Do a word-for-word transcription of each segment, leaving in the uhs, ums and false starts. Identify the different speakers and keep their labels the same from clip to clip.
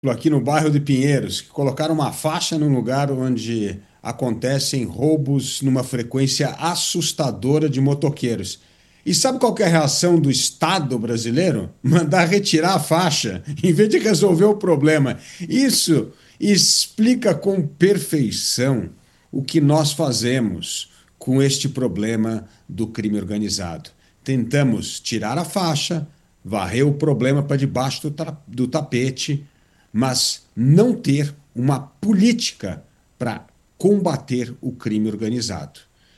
Speaker 1: aqui no bairro de Pinheiros, que colocaram uma faixa num lugar onde acontecem roubos numa frequência assustadora de motoqueiros. E sabe qual que é a reação do Estado brasileiro? Mandar retirar a faixa, em vez de resolver o problema. Isso explica com perfeição o que nós fazemos com este problema do crime organizado. Tentamos tirar a faixa, varrer o problema para debaixo do, ta do tapete, mas não ter uma política para combater o crime organizado.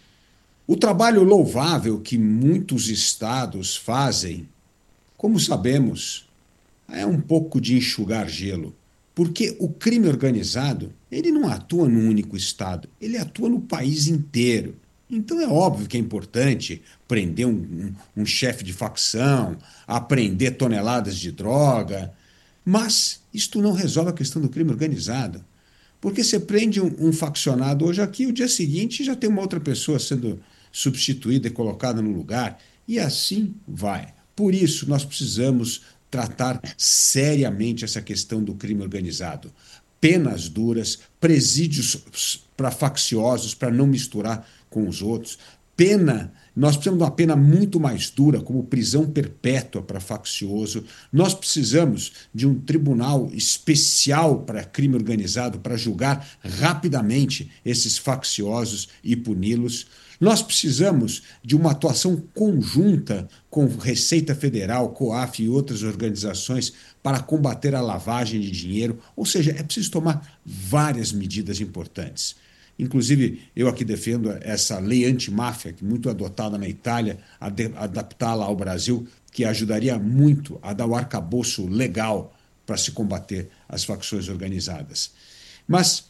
Speaker 1: O trabalho louvável que muitos estados fazem, como sabemos, é um pouco de enxugar gelo, porque o crime organizado, ele não atua num único estado, ele atua no país inteiro. Então é óbvio que é importante prender um, um, um chefe de facção, apreender toneladas de droga, mas isto não resolve a questão do crime organizado. Porque você prende um, um faccionado hoje aqui, o dia seguinte já tem uma outra pessoa sendo substituída e colocada no lugar, e assim vai. Por isso, nós precisamos tratar seriamente essa questão do crime organizado. Penas duras, presídios para facciosos, para não misturar com os outros. Pena, nós precisamos de uma pena muito mais dura, como prisão perpétua para faccioso. Nós precisamos de um tribunal especial para crime organizado, para julgar rapidamente esses facciosos e puni-los. Nós precisamos de uma atuação conjunta com Receita Federal, COAF e outras organizações para combater a lavagem de dinheiro, ou seja, é preciso tomar várias medidas importantes. Inclusive, eu aqui defendo essa lei antimáfia, que muito adotada na Itália, adaptá-la ao Brasil, que ajudaria muito a dar o arcabouço legal para se combater as facções organizadas. Mas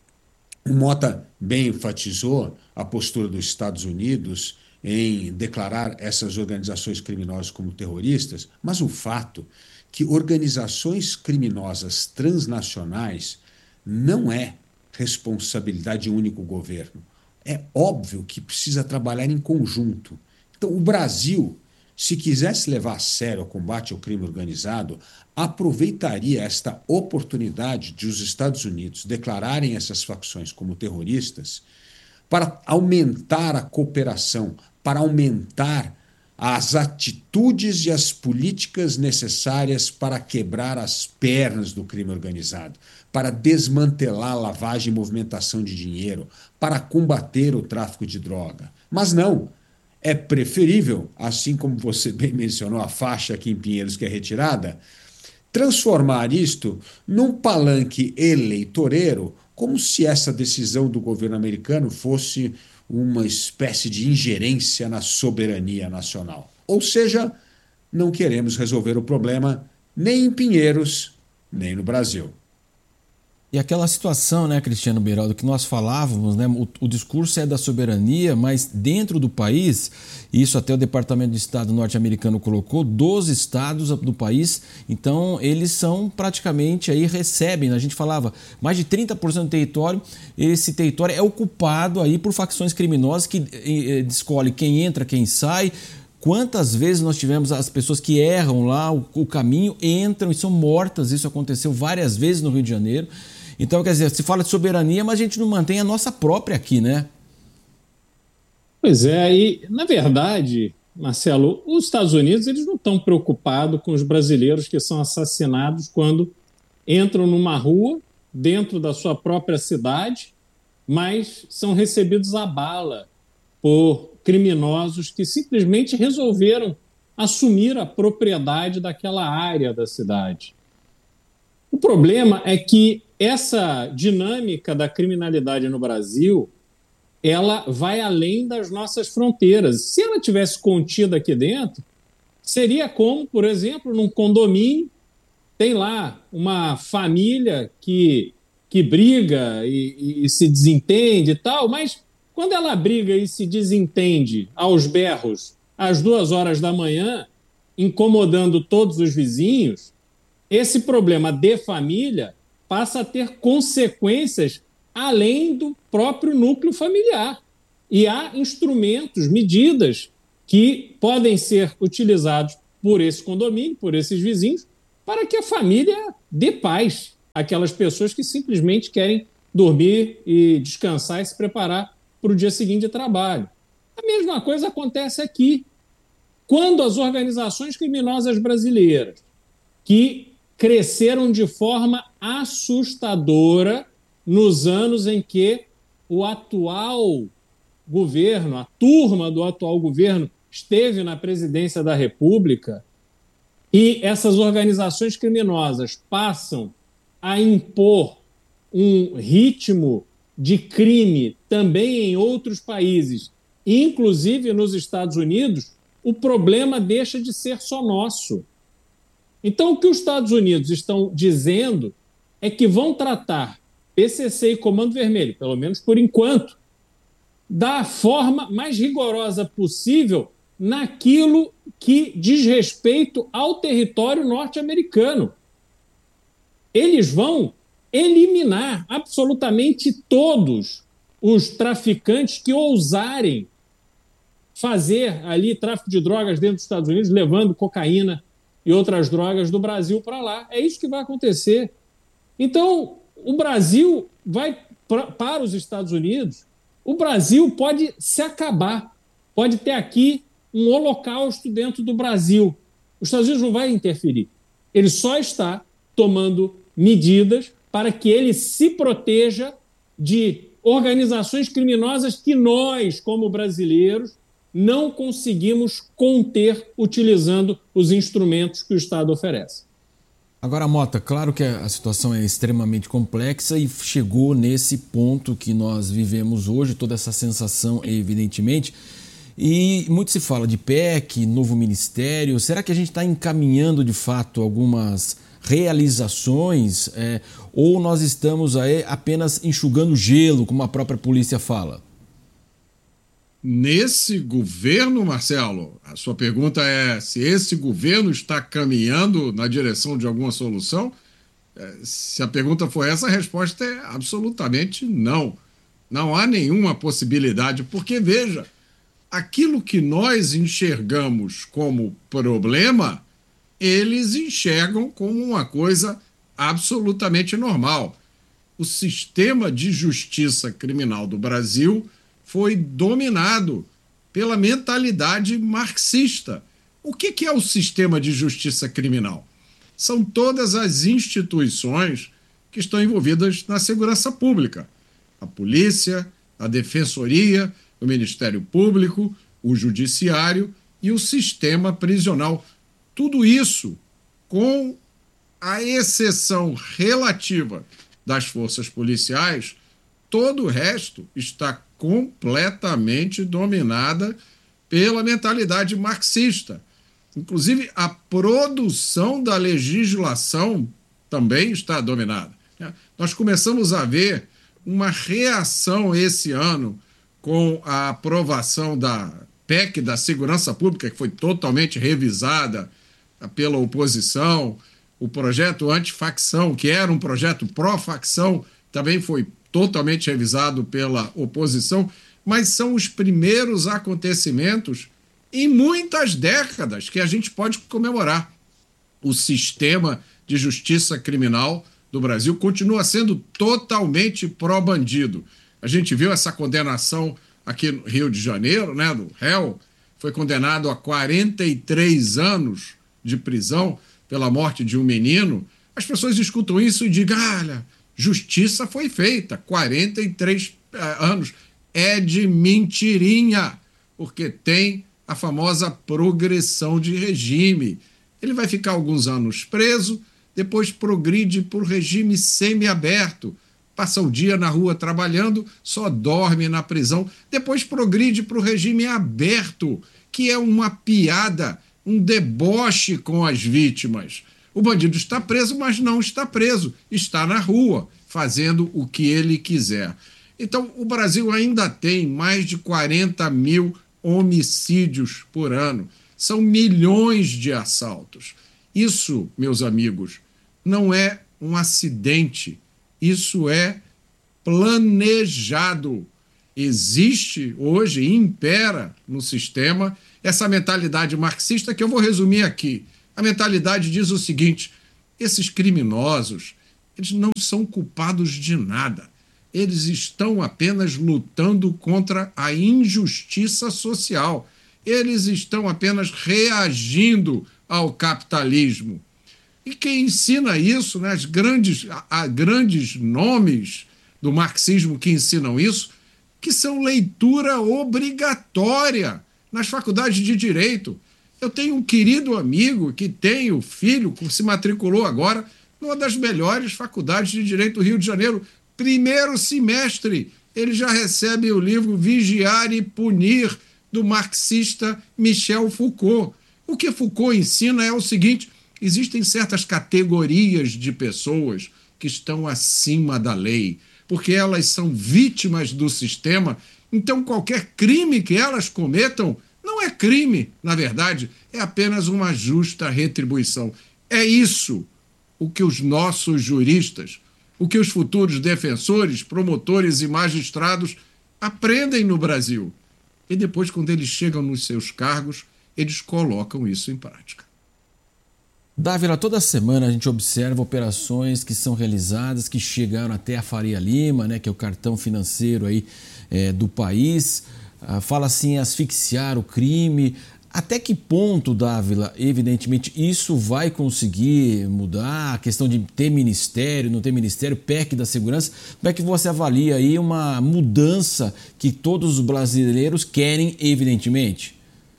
Speaker 1: o Mota bem enfatizou a postura dos Estados Unidos em declarar essas organizações criminosas como terroristas, mas o fato que organizações criminosas transnacionais não é responsabilidade de um único governo. É óbvio que precisa trabalhar em conjunto. Então, o Brasil, se quisesse levar a sério o combate ao crime organizado, aproveitaria esta oportunidade de os Estados Unidos declararem essas facções como terroristas para aumentar a cooperação, para aumentar as atitudes e as políticas necessárias para quebrar as pernas do crime organizado, para desmantelar a lavagem e movimentação de dinheiro, para combater o tráfico de droga. Mas não, é preferível, assim como você bem mencionou, a faixa aqui em Pinheiros que é retirada, transformar isto num palanque eleitoreiro, como se essa decisão do governo americano fosse uma espécie de ingerência na soberania nacional. Ou seja, não queremos resolver o problema nem em Pinheiros, nem no Brasil.
Speaker 2: E aquela situação, né, Cristiano Beraldo, que nós falávamos, né, o, o discurso é da soberania, mas dentro do país, isso até o Departamento de Estado norte-americano colocou, doze estados do país, então eles são praticamente, aí recebem, a gente falava, mais de trinta por cento do território, esse território é ocupado aí por facções criminosas que eh, escolhe quem entra, quem sai. Quantas vezes nós tivemos as pessoas que erram lá o, o caminho, entram e são mortas, isso aconteceu várias vezes no Rio de Janeiro. Então, quer dizer, se fala de soberania, mas a gente não mantém a nossa própria aqui, né?
Speaker 3: Pois é, e na verdade, Marcelo, os Estados Unidos eles não estão preocupados com os brasileiros que são assassinados quando entram numa rua dentro da sua própria cidade, mas são recebidos à bala por criminosos que simplesmente resolveram assumir a propriedade daquela área da cidade. O problema é que essa dinâmica da criminalidade no Brasil, ela vai além das nossas fronteiras. Se ela tivesse contida aqui dentro, seria como, por exemplo, num condomínio, tem lá uma família que, que briga e, e, e se desentende e tal, mas quando ela briga e se desentende aos berros às duas horas da manhã, incomodando todos os vizinhos, esse problema de família passa a ter consequências além do próprio núcleo familiar. E há instrumentos, medidas que podem ser utilizados por esse condomínio, por esses vizinhos, para que a família dê paz. aquelas pessoas que simplesmente querem dormir e descansar e se preparar para o dia seguinte de trabalho. A mesma coisa acontece aqui. Quando as organizações criminosas brasileiras, que cresceram de forma assustadora nos anos em que o atual governo, a turma do atual governo, esteve na presidência da República, e essas organizações criminosas passam a impor um ritmo de crime também em outros países, inclusive nos Estados Unidos, o problema deixa de ser só nosso. Então, o que os Estados Unidos estão dizendo é que vão tratar P C C e Comando Vermelho, pelo menos por enquanto, da forma mais rigorosa possível naquilo que diz respeito ao território norte-americano. Eles vão eliminar absolutamente todos os traficantes que ousarem fazer ali tráfico de drogas dentro dos Estados Unidos, levando cocaína e outras drogas do Brasil para lá. É isso que vai acontecer. Então, o Brasil vai pra, para os Estados Unidos, o Brasil pode se acabar, pode ter aqui um holocausto dentro do Brasil. Os Estados Unidos não vai interferir. Ele só está tomando medidas para que ele se proteja de organizações criminosas que nós, como brasileiros, não conseguimos conter utilizando os instrumentos que o Estado oferece.
Speaker 2: Agora, Mota, claro que a situação é extremamente complexa e chegou nesse ponto que nós vivemos hoje, toda essa sensação, evidentemente. E muito se fala de P E C, novo ministério. Será que a gente está encaminhando, de fato, algumas realizações? É, ou nós estamos aí apenas enxugando gelo, como a própria polícia fala?
Speaker 4: Nesse governo, Marcelo, a sua pergunta é se esse governo está caminhando na direção de alguma solução? Se a pergunta for essa, a resposta é absolutamente não. Não há nenhuma possibilidade, porque, veja, aquilo que nós enxergamos como problema, eles enxergam como uma coisa absolutamente normal. O sistema de justiça criminal do Brasil foi dominado pela mentalidade marxista. O que é o sistema de justiça criminal? São todas as instituições que estão envolvidas na segurança pública. A polícia, a defensoria, o Ministério Público, o Judiciário e o sistema prisional. Tudo isso, com a exceção relativa das forças policiais, todo o resto está completamente dominada pela mentalidade marxista. Inclusive, a produção da legislação também está dominada. Nós começamos a ver uma reação esse ano com a aprovação da P E C da Segurança Pública, que foi totalmente revisada pela oposição. O projeto antifacção, que era um projeto pró-facção, também foi totalmente revisado pela oposição, mas são os primeiros acontecimentos em muitas décadas que a gente pode comemorar. O sistema de justiça criminal do Brasil continua sendo totalmente pró-bandido. A gente viu essa condenação aqui no Rio de Janeiro, né, do réu, foi condenado a quarenta e três anos de prisão pela morte de um menino. As pessoas escutam isso e digam, olha, justiça foi feita, quarenta e três anos. É de mentirinha, porque tem a famosa progressão de regime. Ele vai ficar alguns anos preso, depois progride para o regime semiaberto, passa o dia na rua trabalhando, só dorme na prisão, depois progride para o regime aberto, que é uma piada, um deboche com as vítimas. O bandido está preso, mas não está preso, está na rua, fazendo o que ele quiser. Então, o Brasil ainda tem mais de quarenta mil homicídios por ano. São milhões de assaltos. Isso, meus amigos, não é um acidente. Isso é planejado. Existe hoje, impera no sistema, essa mentalidade marxista que eu vou resumir aqui. A mentalidade diz o seguinte: esses criminosos, eles não são culpados de nada. Eles estão apenas lutando contra a injustiça social. Eles estão apenas reagindo ao capitalismo. E quem ensina isso, né, as grandes, há grandes nomes do marxismo que ensinam isso, que são leitura obrigatória nas faculdades de Direito. Eu tenho um querido amigo que tem o filho, que se matriculou agora, numa das melhores faculdades de Direito do Rio de Janeiro. Primeiro semestre, ele já recebe o livro Vigiar e Punir, do marxista Michel Foucault. O que Foucault ensina é o seguinte: existem certas categorias de pessoas que estão acima da lei, porque elas são vítimas do sistema, então qualquer crime que elas cometam não é crime, na verdade, é apenas uma justa retribuição. É isso o que os nossos juristas, o que os futuros defensores, promotores e magistrados aprendem no Brasil. E depois, quando eles chegam nos seus cargos, eles colocam isso em prática.
Speaker 2: Dávila, toda semana a gente observa operações que são realizadas, que chegaram até a Faria Lima, né, que é o cartão financeiro aí, é, do país. Ah, fala assim, asfixiar o crime. Até que ponto, Dávila, evidentemente, isso vai conseguir mudar? A questão de ter ministério, não ter ministério, P E C da segurança. Como é que você avalia aí uma mudança que todos os brasileiros querem, evidentemente?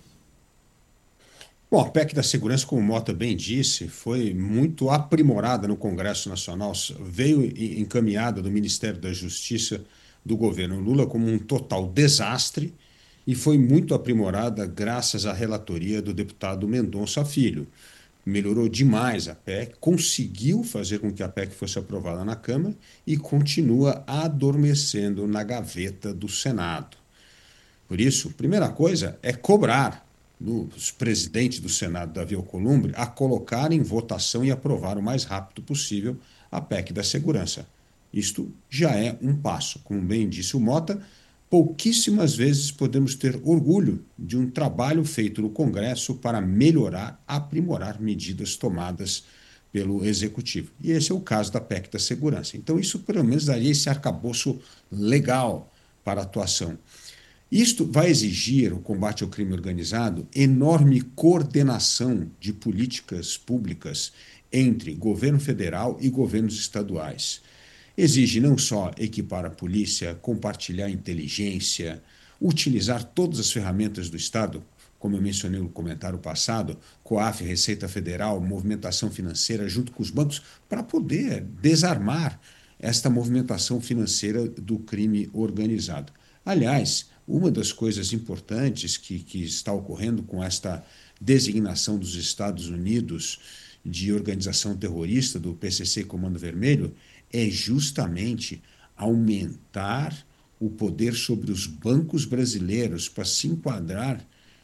Speaker 1: Bom, a P E C da segurança, como o Mota bem disse, foi muito aprimorada no Congresso Nacional, veio encaminhada do Ministério da Justiça do governo Lula como um total desastre e foi muito aprimorada graças à relatoria do deputado Mendonça Filho. Melhorou demais a P E C, conseguiu fazer com que a P E C fosse aprovada na Câmara e continua adormecendo na gaveta do Senado. Por isso, primeira coisa é cobrar dos presidentes do Senado, Davi Alcolumbre, a colocar em votação e aprovar o mais rápido possível a P E C da segurança. Isto já é um passo. Como bem disse o Mota, pouquíssimas vezes podemos ter orgulho de um trabalho feito no Congresso para melhorar, aprimorar medidas tomadas pelo Executivo. E esse é o caso da P E C da segurança. Então isso pelo menos daria esse arcabouço legal para a atuação. Isto vai exigir, o combate ao crime organizado, enorme coordenação de políticas públicas entre governo federal e governos estaduais. Exige não só equipar a polícia, compartilhar inteligência, utilizar todas as ferramentas do Estado, como eu mencionei no comentário passado, COAF, Receita Federal, movimentação financeira, junto com os bancos, para poder desarmar esta movimentação financeira do crime organizado. Aliás, uma das coisas importantes que, que está ocorrendo com esta designação dos Estados Unidos de organização terrorista do P C C Comando Vermelho é justamente aumentar o poder sobre os bancos brasileiros para se enquadrar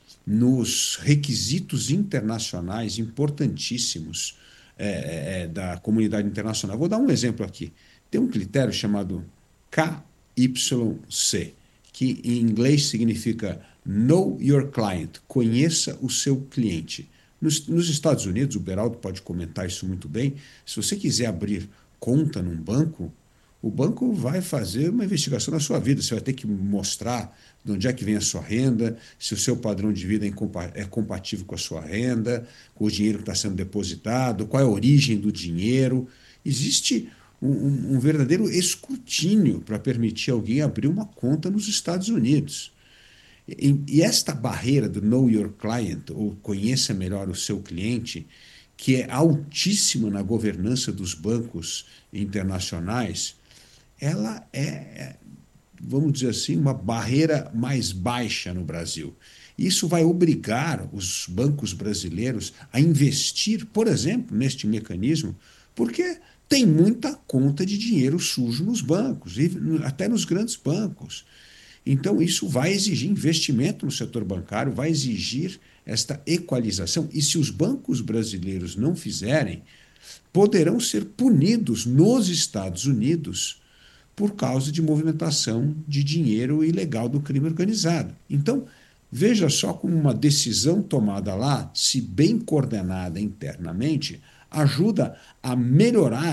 Speaker 1: nos requisitos internacionais importantíssimos é, é, da comunidade internacional. Vou dar um exemplo aqui. Tem um critério chamado K Y C, que em inglês significa Know Your Client, conheça o seu cliente. Nos, nos Estados Unidos, o Beraldo pode comentar isso muito bem, se você quiser abrir conta num banco, o banco vai fazer uma investigação na sua vida, você vai ter que mostrar de onde é que vem a sua renda, se o seu padrão de vida é compatível com a sua renda, com o dinheiro que está sendo depositado, qual é a origem do dinheiro. Existe um, um verdadeiro escrutínio para permitir alguém abrir uma conta nos Estados Unidos. E, e esta barreira do Know Your Client, ou conheça melhor o seu cliente, que é altíssima na governança dos bancos internacionais, ela é, vamos dizer assim, uma barreira mais baixa no Brasil. Isso vai obrigar os bancos brasileiros a investir, por exemplo, neste mecanismo, porque tem muita conta de dinheiro sujo nos bancos, e até nos grandes bancos. Então, isso vai exigir investimento no setor bancário, vai exigir esta equalização. E se os bancos brasileiros não fizerem, poderão ser punidos nos Estados Unidos por causa de movimentação de dinheiro ilegal do crime organizado. Então, veja só como uma decisão tomada lá, se bem coordenada internamente, ajuda a melhorar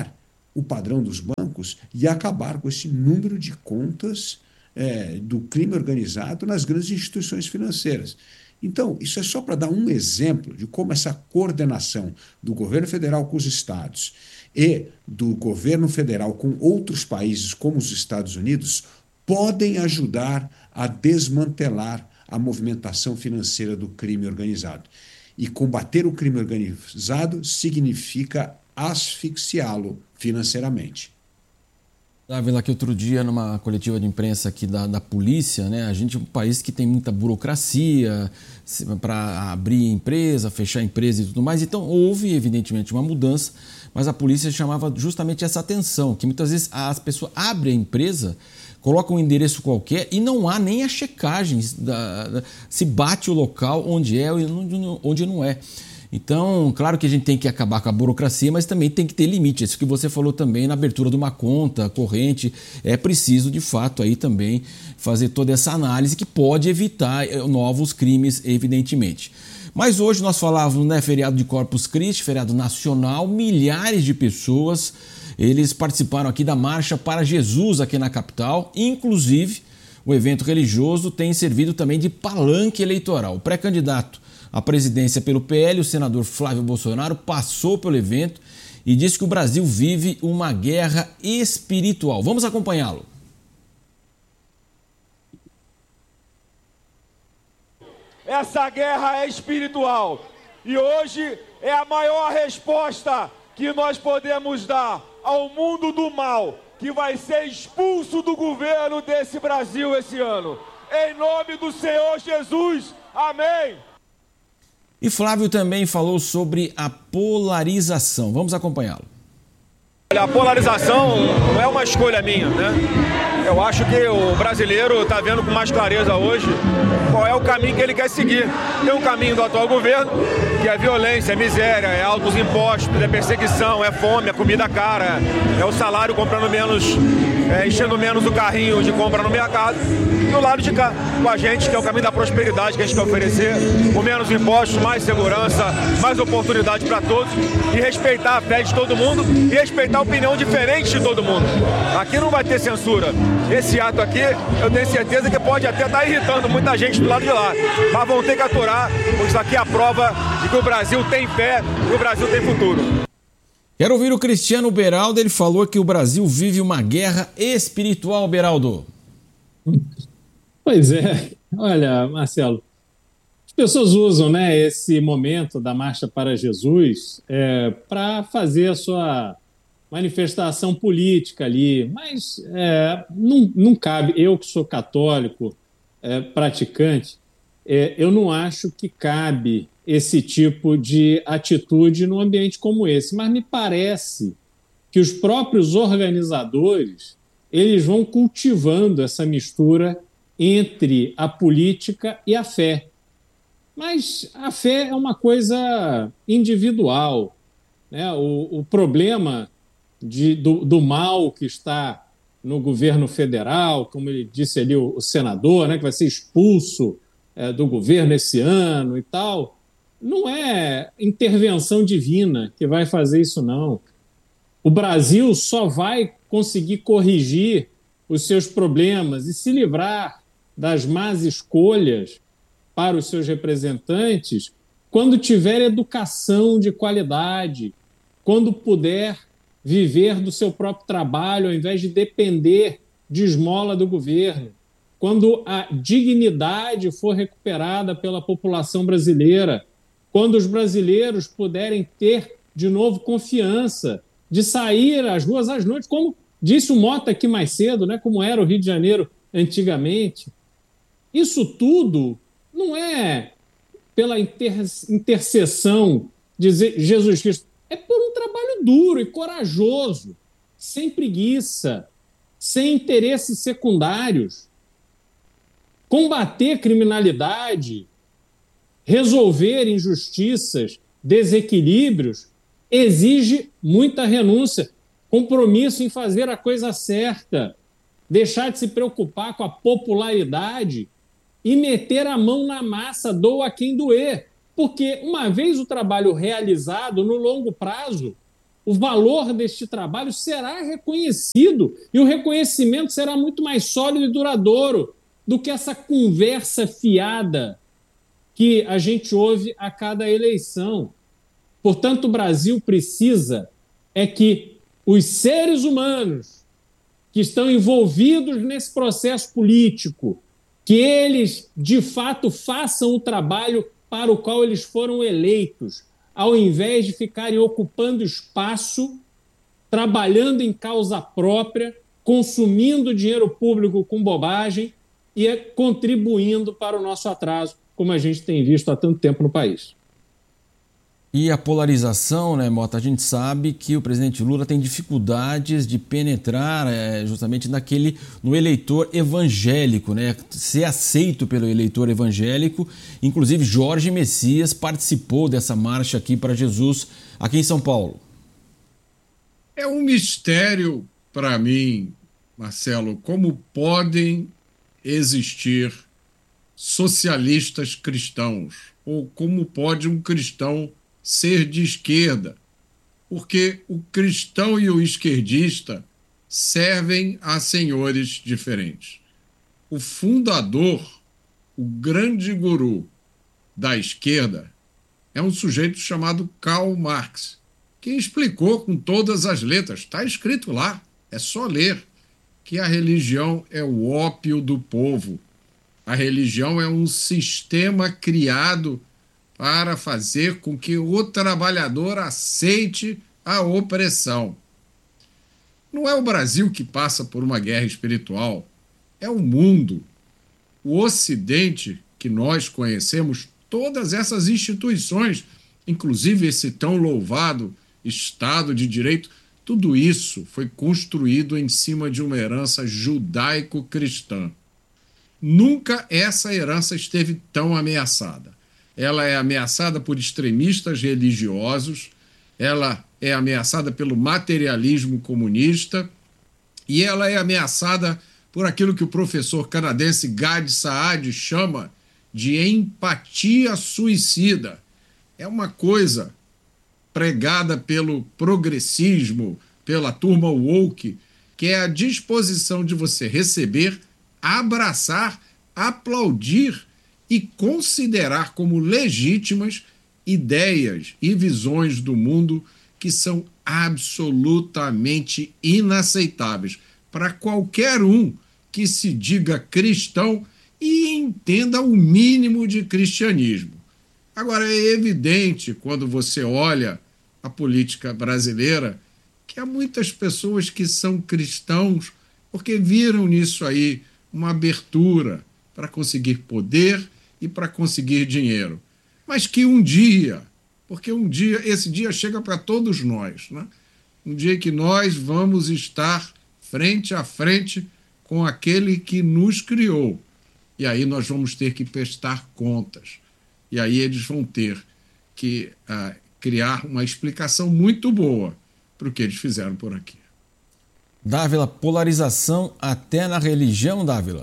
Speaker 1: o padrão dos bancos e acabar com esse número de contas é, do crime organizado nas grandes instituições financeiras. Então, isso é só para dar um exemplo de como essa coordenação do governo federal com os estados e do governo federal com outros países, como os Estados Unidos, podem ajudar a desmantelar a movimentação financeira do crime organizado. E combater o crime organizado significa asfixiá-lo financeiramente.
Speaker 2: Ávila, que outro dia, numa coletiva de imprensa aqui da, da polícia, né, a gente é um país que tem muita burocracia para abrir empresa, fechar empresa e tudo mais, então houve, evidentemente, uma mudança, mas a polícia chamava justamente essa atenção, que muitas vezes as pessoas abrem a empresa, colocam um endereço qualquer e não há nem a checagem da, da, se bate o local onde é e onde não é. Então, claro que a gente tem que acabar com a burocracia, mas também tem que ter limite. Isso que você falou também na abertura de uma conta corrente, é preciso, de fato, aí também fazer toda essa análise que pode evitar novos crimes, evidentemente. Mas hoje nós falávamos, né, feriado de Corpus Christi, feriado nacional, milhares de pessoas, eles participaram aqui da Marcha para Jesus aqui na capital, inclusive o evento religioso tem servido também de palanque eleitoral. O pré-candidato à presidência pelo P L, o senador Flávio Bolsonaro, passou pelo evento e disse que o Brasil vive uma guerra espiritual. Vamos acompanhá-lo.
Speaker 5: Essa guerra é espiritual e hoje é a maior resposta que nós podemos dar ao mundo do mal, que vai ser expulso do governo desse Brasil esse ano. Em nome do Senhor Jesus, amém!
Speaker 2: E Flávio também falou sobre a polarização. Vamos acompanhá-lo.
Speaker 5: A polarização não é uma escolha minha, né? Eu acho que o brasileiro está vendo com mais clareza hoje qual é o caminho que ele quer seguir. Tem um caminho do atual governo, que é violência, é miséria, é altos impostos, é perseguição, é fome, é comida cara, é o salário comprando menos, é, enchendo menos o carrinho de compra no mercado. E o lado de cá, com a gente, que é o caminho da prosperidade que a gente quer oferecer, com menos impostos, mais segurança, mais oportunidade para todos, e respeitar a fé de todo mundo e respeitar a opinião diferente de todo mundo. Aqui não vai ter censura. Esse ato aqui, eu tenho certeza que pode até estar irritando muita gente do lado de lá, mas vão ter que aturar, porque isso aqui é a prova de que o Brasil tem fé e o Brasil tem futuro.
Speaker 2: Quero ouvir o Cristiano Beraldo. Ele falou que o Brasil vive uma guerra espiritual, Beraldo.
Speaker 3: Pois é. Olha, Marcelo, as pessoas usam, né, esse momento da Marcha para Jesus é, para fazer a sua manifestação política ali, mas é, não, não cabe. Eu que sou católico, é, praticante, é, eu não acho que cabe esse tipo de atitude num ambiente como esse, mas me parece que os próprios organizadores eles vão cultivando essa mistura entre a política e a fé. Mas a fé é uma coisa individual, né? O, o problema de, do, do mal que está no governo federal, como ele disse ali o, o senador, né, que vai ser expulso é, do governo esse ano e tal, não é intervenção divina que vai fazer isso, não. O Brasil só vai conseguir corrigir os seus problemas e se livrar das más escolhas para os seus representantes quando tiver educação de qualidade, quando puder viver do seu próprio trabalho ao invés de depender de esmola do governo, quando a dignidade for recuperada pela população brasileira, quando os brasileiros puderem ter de novo confiança de sair às ruas às noites, como disse o Mota aqui mais cedo, né, como era o Rio de Janeiro antigamente. Isso tudo não é pela inter intercessão de Jesus Cristo, é por um trabalho duro e corajoso, sem preguiça, sem interesses secundários. Combater criminalidade, resolver injustiças, desequilíbrios, exige muita renúncia, compromisso em fazer a coisa certa, deixar de se preocupar com a popularidade e meter a mão na massa, doa quem doer. Porque uma vez o trabalho realizado, no longo prazo, o valor deste trabalho será reconhecido e o reconhecimento será muito mais sólido e duradouro do que essa conversa fiada que a gente ouve a cada eleição. Portanto, o Brasil precisa é que os seres humanos que estão envolvidos nesse processo político, que eles, de fato, façam o trabalho para o qual eles foram eleitos, ao invés de ficarem ocupando espaço, trabalhando em causa própria, consumindo dinheiro público com bobagem e contribuindo para o nosso atraso, como a gente tem visto há tanto tempo no país.
Speaker 2: E a polarização, né, Mota? A gente sabe que o presidente Lula tem dificuldades de penetrar é, justamente naquele, no eleitor evangélico, né? Ser aceito pelo eleitor evangélico. Inclusive, Jorge Messias participou dessa marcha aqui para Jesus, aqui em São Paulo.
Speaker 4: É um mistério para mim, Marcelo, como podem existir socialistas cristãos, ou como pode um cristão ser de esquerda, porque o cristão e o esquerdista servem a senhores diferentes. O fundador, o grande guru da esquerda, é um sujeito chamado Karl Marx, que explicou com todas as letras, está escrito lá, é só ler, que a religião é o ópio do povo. A religião é um sistema criado para fazer com que o trabalhador aceite a opressão. Não é o Brasil que passa por uma guerra espiritual, é o mundo. O Ocidente, que nós conhecemos, todas essas instituições, inclusive esse tão louvado Estado de Direito, tudo isso foi construído em cima de uma herança judaico-cristã. Nunca essa herança esteve tão ameaçada. Ela é ameaçada por extremistas religiosos, ela é ameaçada pelo materialismo comunista e ela é ameaçada por aquilo que o professor canadense Gad Saad chama de empatia suicida. É uma coisa pregada pelo progressismo, pela turma woke, que é a disposição de você receber, abraçar, aplaudir e considerar como legítimas ideias e visões do mundo que são absolutamente inaceitáveis para qualquer um que se diga cristão e entenda o mínimo de cristianismo. Agora, é evidente, quando você olha a política brasileira, que há muitas pessoas que são cristãos porque viram nisso aí uma abertura para conseguir poder e para conseguir dinheiro. Mas que um dia, porque um dia, esse dia chega para todos nós, né? Um dia que nós vamos estar frente a frente com aquele que nos criou. E aí nós vamos ter que prestar contas. E aí eles vão ter que uh, criar uma explicação muito boa para o que eles fizeram por aqui.
Speaker 2: Dávila, polarização até na religião, Dávila?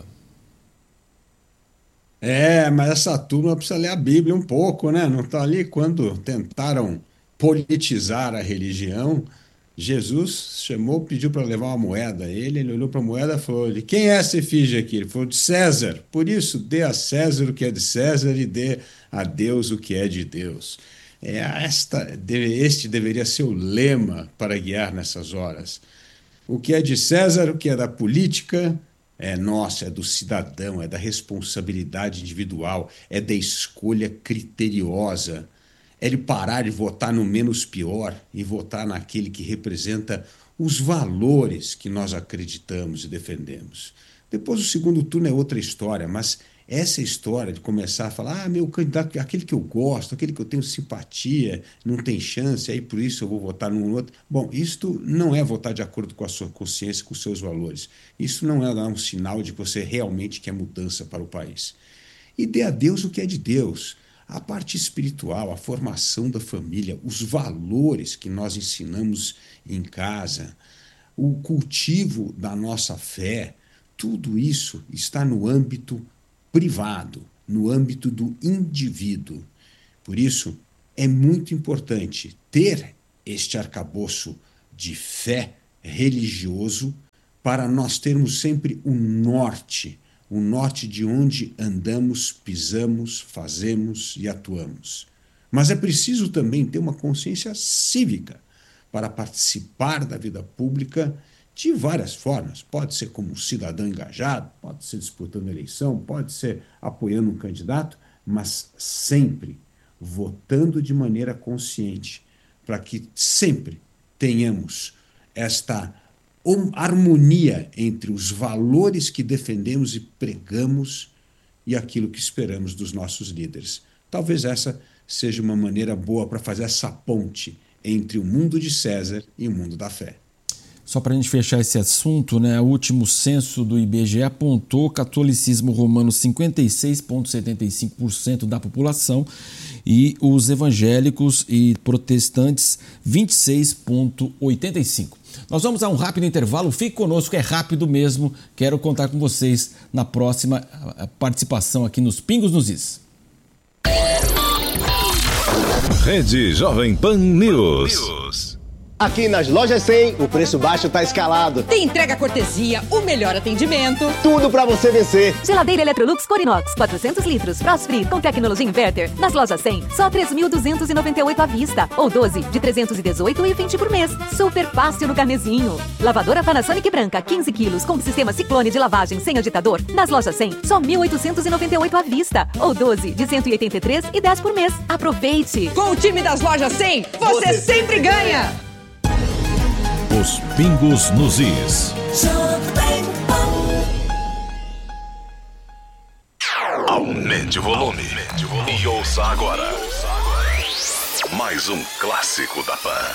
Speaker 1: É, mas essa turma precisa ler a Bíblia um pouco, né? Não está ali quando tentaram politizar a religião. Jesus chamou, pediu para levar uma moeda a ele, ele olhou para a moeda e falou: quem é essa efígie aqui? Ele falou: de César. Por isso, dê a César o que é de César e dê a Deus o que é de Deus. É, esta, este deveria ser o lema para guiar nessas horas. O que é de César, o que é da política, é nosso, é do cidadão, é da responsabilidade individual, é da escolha criteriosa. É de parar de votar no menos pior e votar naquele que representa os valores que nós acreditamos e defendemos. Depois o segundo turno é outra história, mas essa história de começar a falar: ah, meu candidato, aquele que eu gosto, aquele que eu tenho simpatia, não tem chance, aí por isso eu vou votar num outro. Bom, isto não é votar de acordo com a sua consciência, com os seus valores. Isso não é dar um sinal de que você realmente quer mudança para o país. E dê a Deus o que é de Deus. A parte espiritual, a formação da família, os valores que nós ensinamos em casa, o cultivo da nossa fé, tudo isso está no âmbito privado, no âmbito do indivíduo. Por isso, é muito importante ter este arcabouço de fé religioso para nós termos sempre o norte, o norte de onde andamos, pisamos, fazemos e atuamos. Mas é preciso também ter uma consciência cívica para participar da vida pública de várias formas. Pode ser como um cidadão engajado, pode ser disputando eleição, pode ser apoiando um candidato, mas sempre votando de maneira consciente, para que sempre tenhamos esta harmonia entre os valores que defendemos e pregamos e aquilo que esperamos dos nossos líderes. Talvez essa seja uma maneira boa para fazer essa ponte entre o mundo de César e o mundo da fé.
Speaker 2: Só para a gente fechar esse assunto, né, o último censo do I B G E apontou catolicismo romano cinquenta e seis vírgula setenta e cinco por cento da população e os evangélicos e protestantes vinte e seis vírgula oitenta e cinco por cento. Nós vamos a um rápido intervalo, fique conosco, é rápido mesmo, quero contar com vocês na próxima participação aqui nos Pingos nos Is.
Speaker 6: Rede Jovem Pan News.
Speaker 7: Aqui nas Lojas cem, o preço baixo tá escalado.
Speaker 8: Tem entrega cortesia, o melhor atendimento.
Speaker 7: Tudo pra você vencer.
Speaker 9: Geladeira Electrolux Corinox, quatrocentos litros, Frost Free com tecnologia inverter. Nas Lojas cem, só três mil duzentos e noventa e oito à vista. Ou doze de trezentos e dezoito e vinte por mês. Super fácil no carnezinho. Lavadora Panasonic branca, quinze quilos, com sistema Ciclone de lavagem sem agitador. Nas Lojas cem, só mil oitocentos e noventa e oito à vista. Ou doze de cento e oitenta e três e dez por mês. Aproveite!
Speaker 8: Com o time das Lojas cem, você, você sempre ganha!
Speaker 6: Os Pingos nos Is. Aumente o volume e ouça agora mais um clássico da Pan.